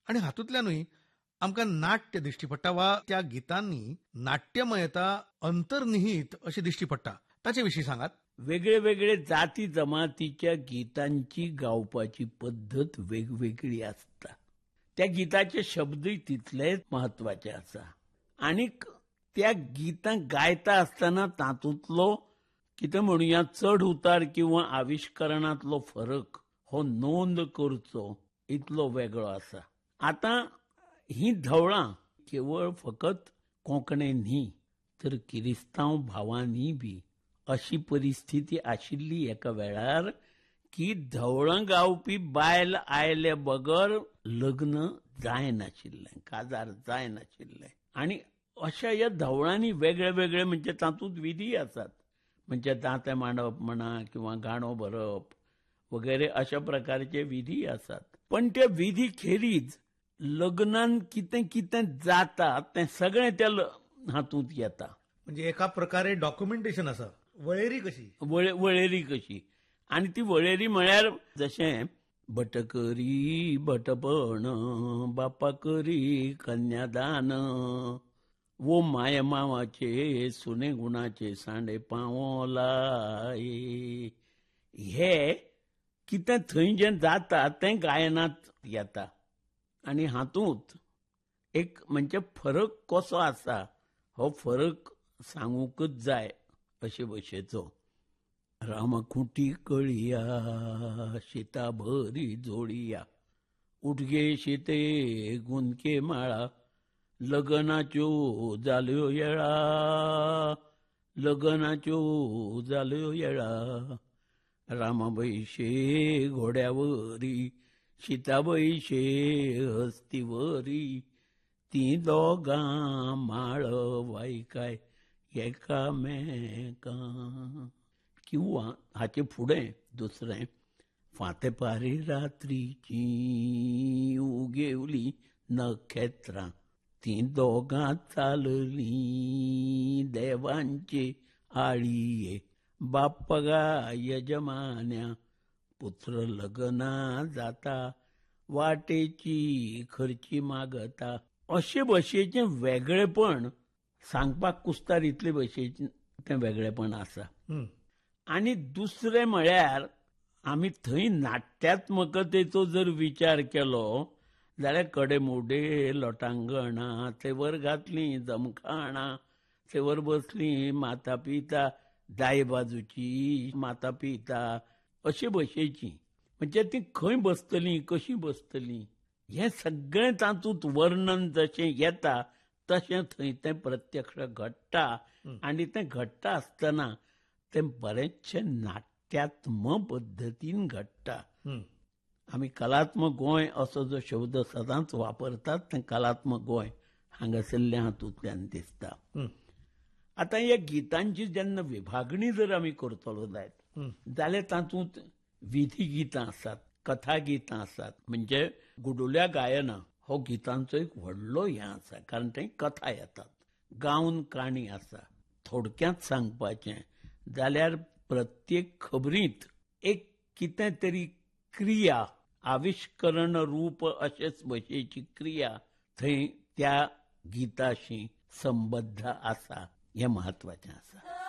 आणि हातूंतल्यानूय आमकां नाट्य दिश्टी पडटा वा त्या गितांनी नाट्यमयता अंतर्निहित अशी दिश्टी पडटा. ताचे विशीं सांगात. वेगळे वेगळे जाती जमातीच्या गीतांची गावपाची पद्धत वेगवेगळी असता. त्या गीताचे शब्दय तितलेच महत्वाचे आसा. आणि त्या गितां गायता आसतना तातूंतलो कितें म्हणुया चढ उतार किंवा आविष्करणांतलो फरक हो नोंद करचो इतलो वेगळो आसा. आता ही धवळां केवळ फकत कोंकणे न्ही तर किरिस्तांव भावांनी बी अशी परिस्थिती आशिल्ली एका वेळार की धवळां गावपी बायल आयले बगर लग्न जायनाशिल्लें, काजार जायनाशिल्लें. आणि अशा ह्या धवळांनी वेगळे वेगळे म्हणजे तातूंत विधी आसात. म्हणजे दांते मांडप म्हणा किंवा गाणो भरप वगैरे अशा प्रकारचे विधी आसात. पण त्या विधी खेरीज लग्नान कितें कितें जाता तें सगळें त्या हातूंत येता. म्हणजे एका प्रकारे डॉक्युमेंटेशन आसा, वळेरी कशी वळेरी कशी. आणि ती वळेरी म्हळ्यार जशें भटकरी भटपण बापा करी कन्यादान वो माय मावाचे सुने गुणाचे सांडे पावोलाय. हे कितें थंय जें जाता तें गायनांत येता. आणि हातूंत एक म्हणजे फरक कसो आसा हो फरक सांगूकच जाय अशे भशेचो. रामखुटी कळिया शीता भरी जोडिया उठगे शीते गुंदके माळा लगनाच्यो जाल्यो येळा लगनाच्यो जाल्यो येळा रामाबैशे घोड्यावरी सीताबैशे हस्तीवरी ती दोगां माळ वायकाय एकामेका. किंवा हाचे फुडें दुसरें फाते पारी रात्रीची उगेवली नखेत्रां ती दोगां चालली देवांचे आळये बाप्पगा यजमान्या पुत्र लग्ना जाता वाटेची खर्ची मागता. अशे भशेचें वेगळेपण सांगपाक कुस्तार इतले भशेचें तें वेगळेपण आसा. आणि दुसरें म्हळ्यार आमी थंय नाट्यात्मकतेचो जर विचार केलो जाल्यार कडेमोडे लोटांगणां ते वर घातलीं जमखाणां ते वर बसलीं माता पिता दाय बाजूची माता पिता अशे भशेची. म्हणजे ती खंय बसतलीं कशीं बसतलीं हें सगळें तातूंत वर्णन जशें येता तशें थंय तें प्रत्यक्ष घडटा. आणि तें घडटा आसतना तें बरेचशे नाट्यात्म पद्दतीन घडटा. आमी कलात्मक गोंय असो जो शब्द सदांच वापरतात तें कलात्मक गोंय हांगासरल्या हातूंतल्यान दिसता. आता ह्या गितांची जेन्ना विभागणी जर आमी करतलो जायत जाल्यार तातूंत विधी गितां आसात, कथा गितां आसात. म्हणजे गुडुल्या गायना हो गितांचो एक व्हडलो हें आसा कारण थंय कथा येतात. गावन काणी आसा. थोडक्यांत सांगपाचें जाल्यार प्रत्येक खबरींत एक कितें तरी क्रिया आविष्करण रूप अशेच भशेची क्रिया थंय त्या गिताशी संबद्ध आसा हें महत्वाचें आसा.